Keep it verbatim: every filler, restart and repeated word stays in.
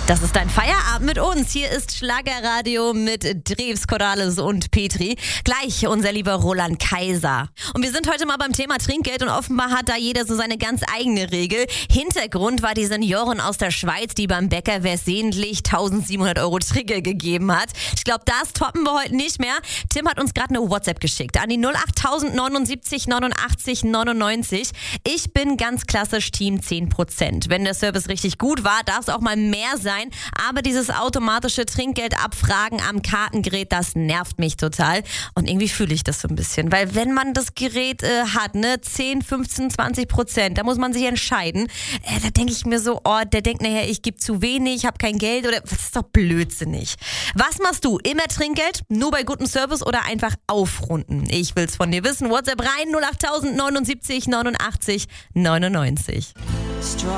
Das ist dein Feierabend mit uns. Hier ist Schlagerradio mit Drews, Corrales und Petri. Gleich unser lieber Roland Kaiser. Und wir sind heute mal beim Thema Trinkgeld und offenbar hat da jeder so seine ganz eigene Regel. Hintergrund war die Seniorin aus der Schweiz, die beim Bäcker versehentlich eintausendsiebenhundert Euro Trinkgeld gegeben hat. Ich glaube, das toppen wir heute nicht mehr. Tim hat uns gerade eine WhatsApp geschickt an die null acht null sieben neun neunundachtzig neunundneunzig. Ich bin ganz klassisch Team zehn Prozent. Wenn der Service richtig gut war, darf es auch mal mehr sein. Aber dieses automatische Trinkgeldabfragen am Kartengerät, das nervt mich total. Und irgendwie fühle ich das so ein bisschen. Weil wenn man das Gerät äh, hat, ne, zehn, fünfzehn, zwanzig Prozent, da muss man sich entscheiden. Äh, da denke ich mir so, oh, der denkt nachher, ich gebe zu wenig, ich habe kein Geld oder das ist doch blödsinnig. Was machst du? Immer Trinkgeld? Nur bei gutem Service oder einfach aufrunden? Ich will's von dir wissen. WhatsApp rein null acht null sieben neun neunundachtzig neunundneunzig.